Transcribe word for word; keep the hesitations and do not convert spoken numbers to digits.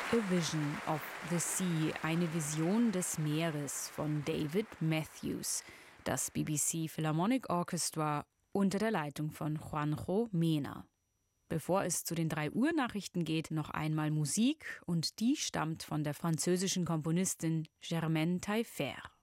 A Vision of the Sea, eine Vision des Meeres von David Matthews, das B B C Philharmonic Orchestra unter der Leitung von Juanjo Mena. Bevor es zu den drei Uhr Nachrichten geht, noch einmal Musik, und die stammt von der französischen Komponistin Germaine Taillefer.